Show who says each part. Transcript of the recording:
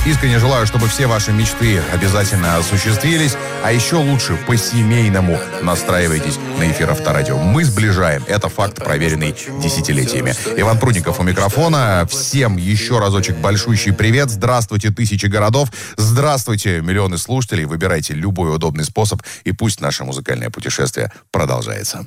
Speaker 1: Искренне желаю, чтобы все ваши мечты обязательно осуществились. А еще лучше по-семейному настраивайтесь на эфир Авторадио. Мы сближаем. Это факт, проверенный десятилетиями. Иван Прудников у микрофона. Всем еще разочек большущий привет. Здравствуйте, тысячи городов. Здравствуйте, миллионы слушателей. Выбирайте любой удобный способ, и пусть наше музыкальное путешествие продолжается.